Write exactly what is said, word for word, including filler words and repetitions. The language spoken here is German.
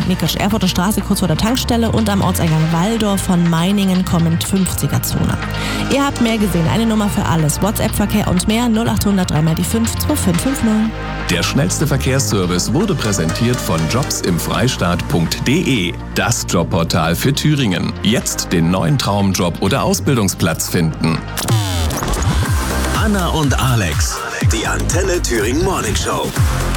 Nickisch, Erfurter Straße, kurz vor der Tankstelle und am Ortseingang Walldorf von Meiningen kommend fünfziger-Zone. Ihr habt mehr gesehen, eine Nummer für alles. WhatsApp-Verkehr und mehr null acht hundert drei mal die fünf zwei fünf fünf null. Der schnellste Verkehrsservice wurde präsentiert von jobs im freistaat punkt de, das Jobportal für Thüringen. Jetzt den neuen Traumjob oder Ausbildungsplatz finden. Anna und Alex, die Antenne Thüringen Morning Show.